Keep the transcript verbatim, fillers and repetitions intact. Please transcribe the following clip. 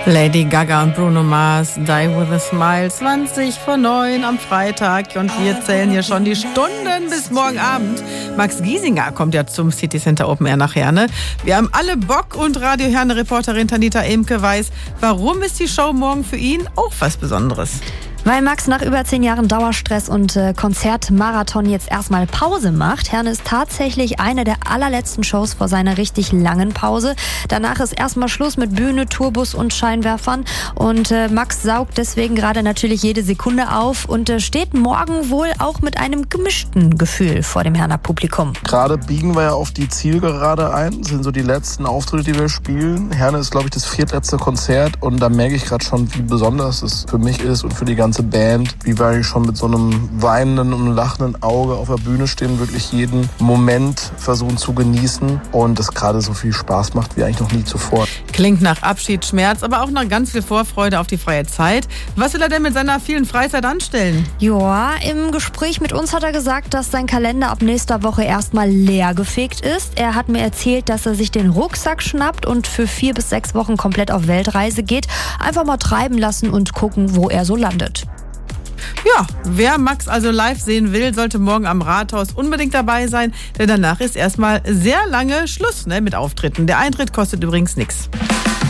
Lady Gaga und Bruno Mars, Die With A Smile, zwanzig vor neun am Freitag. Und wir zählen hier schon die Stunden bis morgen Abend. Max Giesinger kommt ja zum City Center Open Air nachher, ne? Wir haben alle Bock und Radio Herne-Reporterin Tanita Imke weiß, warum ist die Show morgen für ihn auch was Besonderes? Weil Max nach über zehn Jahren Dauerstress und äh, Konzertmarathon jetzt erstmal Pause macht. Herne ist tatsächlich eine der allerletzten Shows vor seiner richtig langen Pause. Danach ist erstmal Schluss mit Bühne, Tourbus und Scheinwerfern. Und äh, Max saugt deswegen gerade natürlich jede Sekunde auf und äh, steht morgen wohl auch mit einem gemischten Gefühl vor dem Herner Publikum. Gerade biegen wir ja auf die Zielgerade ein. Das sind so die letzten Auftritte, die wir spielen. Herne ist, glaube ich, das viertletzte Konzert. Und da merke ich gerade schon, wie besonders es für mich ist und für die ganze Band, wie wir eigentlich schon mit so einem weinenden und lachenden Auge auf der Bühne stehen, wirklich jeden Moment versuchen zu genießen und es gerade so viel Spaß macht wie eigentlich noch nie zuvor. Klingt nach Abschiedsschmerz, aber auch nach ganz viel Vorfreude auf die freie Zeit. Was will er denn mit seiner vielen Freizeit anstellen? Ja, im Gespräch mit uns hat er gesagt, dass sein Kalender ab nächster Woche erstmal leer gefegt ist. Er hat mir erzählt, dass er sich den Rucksack schnappt und für vier bis sechs Wochen komplett auf Weltreise geht. Einfach mal treiben lassen und gucken, wo er so landet. Ja, wer Max also live sehen will, sollte morgen am Rathaus unbedingt dabei sein, denn danach ist erstmal sehr lange Schluss, ne, mit Auftritten. Der Eintritt kostet übrigens nichts.